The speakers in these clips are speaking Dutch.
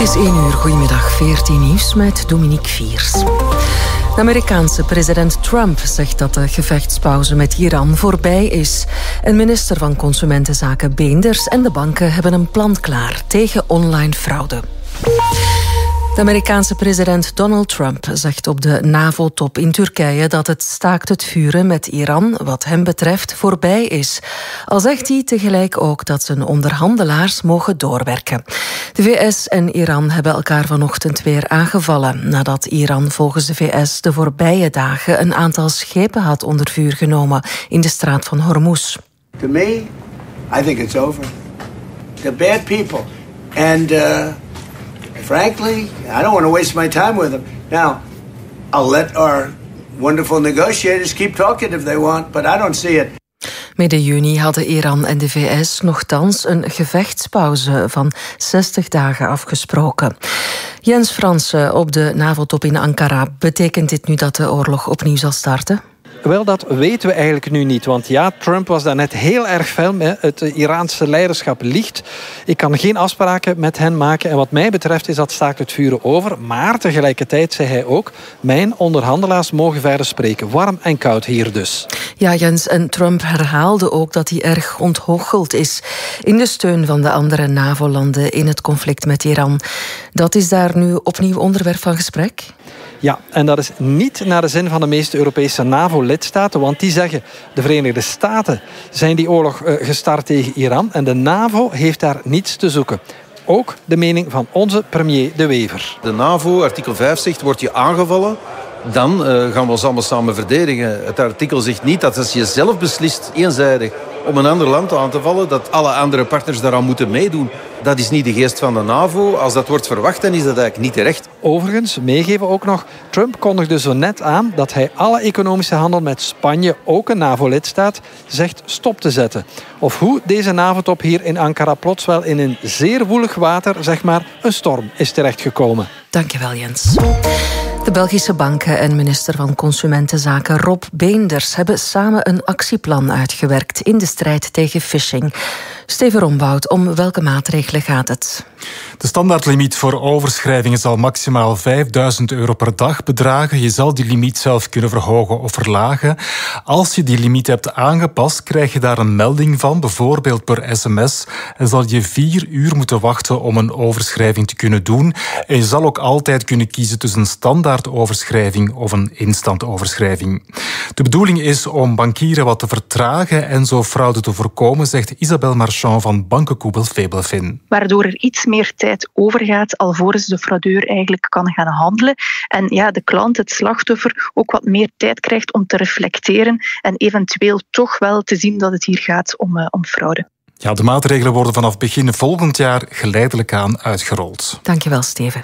is 1 uur, goedemiddag, 14 nieuws met Dominique Viers. De Amerikaanse president Trump zegt dat de gevechtspauze met Iran voorbij is. En minister van Consumentenzaken Beenders en de banken hebben een plan klaar tegen online fraude. De Amerikaanse president Donald Trump zegt op de NAVO-top in Turkije dat het staakt het vuren met Iran, wat hem betreft, voorbij is. Al zegt hij tegelijk ook dat zijn onderhandelaars mogen doorwerken. De VS en Iran hebben elkaar vanochtend weer aangevallen, nadat Iran volgens de VS de voorbije dagen een aantal schepen had onder vuur genomen in de straat van Hormuz. To me, I think it's over. They're bad people. And frankly, I don't want to waste my time with them. Now, I'll let our wonderful negotiators keep talking if they want, but I don't see it. Midden juni hadden Iran en de VS nochtans een gevechtspauze van 60 dagen afgesproken. Jens Fransen op de NAVO-top in Ankara. Betekent dit nu dat de oorlog opnieuw zal starten? Wel, dat weten we eigenlijk nu niet. Want ja, Trump was daar net heel erg fel mee. Het Iraanse leiderschap liegt. Ik kan geen afspraken met hen maken. En wat mij betreft is dat staakt het vuren over. Maar tegelijkertijd zei hij ook, mijn onderhandelaars mogen verder spreken. Warm en koud hier dus. Ja, Jens, en Trump herhaalde ook dat hij erg ontgoocheld is in de steun van de andere NAVO-landen in het conflict met Iran. Dat is daar nu opnieuw onderwerp van gesprek? Ja, en dat is niet naar de zin van de meeste Europese NAVO-lidstaten, want die zeggen, de Verenigde Staten zijn die oorlog gestart tegen Iran en de NAVO heeft daar niets te zoeken. Ook de mening van onze premier De Wever. De NAVO, artikel 5 zegt, word je aangevallen, dan gaan we ons allemaal samen verdedigen. Het artikel zegt niet dat als je zelf beslist, eenzijdig, om een ander land aan te vallen, dat alle andere partners daaraan moeten meedoen. Dat is niet de geest van de NAVO. Als dat wordt verwacht, dan is dat eigenlijk niet terecht. Overigens, meegeven ook nog, Trump kondigde zo net aan dat hij alle economische handel met Spanje, ook een NAVO-lidstaat, zegt stop te zetten. Of hoe deze NAVO-top hier in Ankara plots wel in een zeer woelig water, zeg maar, een storm is terechtgekomen. Dankjewel, Jens. De Belgische banken en minister van Consumentenzaken Rob Beenders hebben samen een actieplan uitgewerkt in de strijd tegen phishing. Steven Rombout, om welke maatregelen gaat het? De standaardlimiet voor overschrijvingen zal maximaal €5.000 per dag bedragen. Je zal die limiet zelf kunnen verhogen of verlagen. Als je die limiet hebt aangepast, krijg je daar een melding van, bijvoorbeeld per sms. En zal je 4 uur moeten wachten om een overschrijving te kunnen doen. En je zal ook altijd kunnen kiezen tussen een standaardoverschrijving of een instantoverschrijving. De bedoeling is om bankieren wat te vertragen en zo fraude te voorkomen, zegt Isabelle Marchand van bankenkoepel Febelfin. Waardoor er iets meer tijd overgaat alvorens de fraudeur eigenlijk kan gaan handelen. En ja, de klant, het slachtoffer, ook wat meer tijd krijgt om te reflecteren en eventueel toch wel te zien dat het hier gaat om fraude. Ja, de maatregelen worden vanaf begin volgend jaar geleidelijk aan uitgerold. Dankjewel, Steven.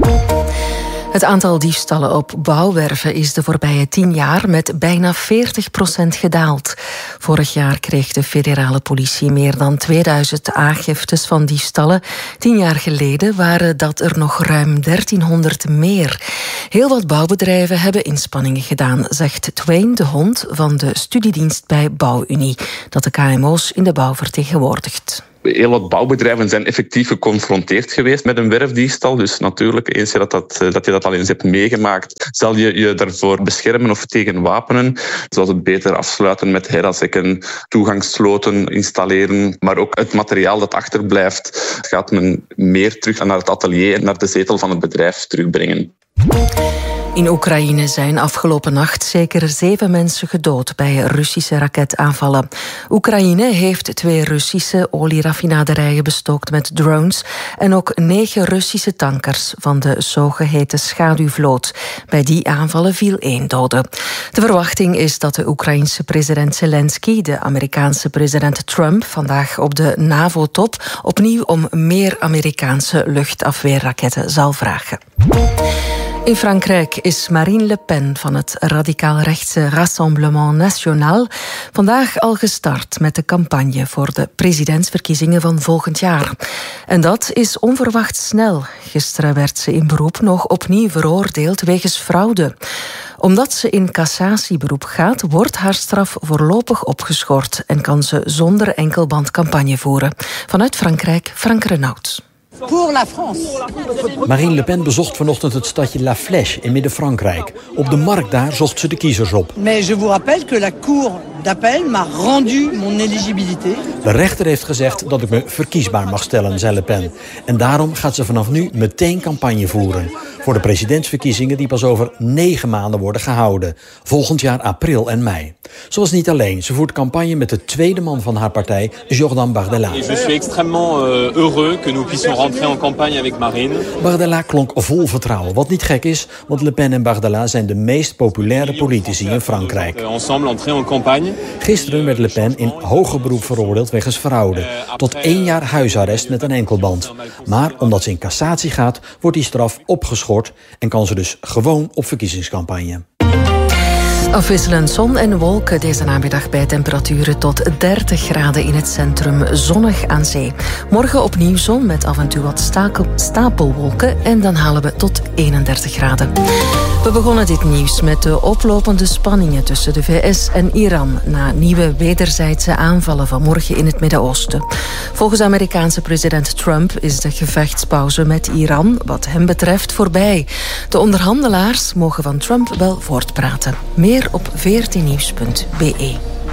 Het aantal diefstallen op bouwwerven is de voorbije 10 jaar met bijna 40% gedaald. Vorig jaar kreeg de federale politie meer dan 2000 aangiftes van diefstallen. 10 jaar geleden waren dat er nog ruim 1300 meer. Heel wat bouwbedrijven hebben inspanningen gedaan, zegt Twain de Hond van de studiedienst bij Bouwunie, dat de KMO's in de bouw vertegenwoordigt. Heel wat bouwbedrijven zijn effectief geconfronteerd geweest met een werfdiefstal. Dus natuurlijk, eens dat je dat al eens hebt meegemaakt, zal je je daarvoor beschermen of tegen wapenen. Zoals het beter afsluiten met heradzekken, toegangssloten installeren, maar ook het materiaal dat achterblijft, gaat men meer terug naar het atelier en naar de zetel van het bedrijf terugbrengen. In Oekraïne zijn afgelopen nacht zeker 7 mensen gedood bij Russische raketaanvallen. Oekraïne heeft 2 Russische olieraffinaderijen bestookt met drones en ook 9 Russische tankers van de zogeheten schaduwvloot. Bij die aanvallen viel 1 dode. De verwachting is dat de Oekraïense president Zelensky de Amerikaanse president Trump vandaag op de NAVO-top opnieuw om meer Amerikaanse luchtafweerraketten zal vragen. In Frankrijk is Marine Le Pen van het radicaal-rechtse Rassemblement National vandaag al gestart met de campagne voor de presidentsverkiezingen van volgend jaar. En dat is onverwacht snel. Gisteren werd ze in beroep nog opnieuw veroordeeld wegens fraude. Omdat ze in cassatieberoep gaat, wordt haar straf voorlopig opgeschort en kan ze zonder enkelband campagne voeren. Vanuit Frankrijk, Frank Renaud. Pour la France. Marine Le Pen bezocht vanochtend het stadje La Flèche in Midden-Frankrijk. Op de markt daar zocht ze de kiezers op. Mais je vous rappelle que la Cour d'appel m'a rendu mon éligibilité. De rechter heeft gezegd dat ik me verkiesbaar mag stellen, zei Le Pen. En daarom gaat ze vanaf nu meteen campagne voeren. Voor de presidentsverkiezingen die pas over 9 maanden worden gehouden. Volgend jaar april en mei. Ze was niet alleen. Ze voert campagne met de tweede man van haar partij, Jordan Bardella. Je suis extrêmement heureux que nous puissions rentrer en campagne avec Marine. Bardella klonk vol vertrouwen. Wat niet gek is, want Le Pen en Bardella zijn de meest populaire politici in Frankrijk. Ensemble entrer en campagne. Gisteren werd Le Pen in hoger beroep veroordeeld wegens fraude. Tot 1 jaar huisarrest met een enkelband. Maar omdat ze in cassatie gaat, wordt die straf opgeschort en kan ze dus gewoon op verkiezingscampagne. Afwisselend zon en wolken deze namiddag bij temperaturen tot 30 graden in het centrum, zonnig aan zee. Morgen opnieuw zon met af en toe wat stapelwolken en dan halen we tot 31 graden. We begonnen dit nieuws met de oplopende spanningen tussen de VS en Iran na nieuwe wederzijdse aanvallen vanmorgen in het Midden-Oosten. Volgens Amerikaanse president Trump is de gevechtspauze met Iran wat hem betreft voorbij. De onderhandelaars mogen van Trump wel voortpraten. Meer op 14nieuws.be.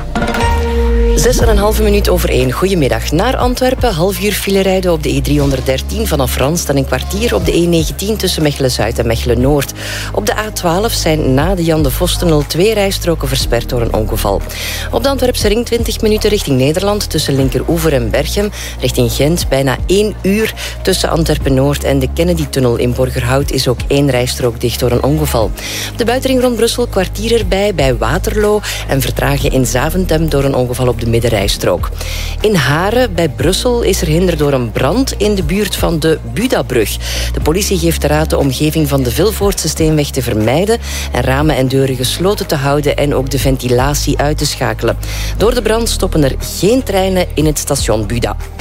6,5 minuut over 1. Goedemiddag. Naar Antwerpen, half uur file rijden op de E313 vanaf Rans en een kwartier op de E19 tussen Mechelen-Zuid en Mechelen-Noord. Op de A12 zijn na de Jan de Vostenel 2 rijstroken versperd door een ongeval. Op de Antwerpse ring 20 minuten richting Nederland tussen Linkeroever en Berchem. Richting Gent bijna 1 uur tussen Antwerpen-Noord en de Kennedy-tunnel in Borgerhout is ook 1 rijstrook dicht door een ongeval. Op de buitenring rond Brussel kwartier erbij bij Waterloo en vertragen in Zaventem door een ongeval op de middenrijstrook. In Haren bij Brussel is er hinder door een brand in de buurt van de Budabrug. De politie geeft de raad de omgeving van de Vilvoordse Steenweg te vermijden en ramen en deuren gesloten te houden en ook de ventilatie uit te schakelen. Door de brand stoppen er geen treinen in het station Buda.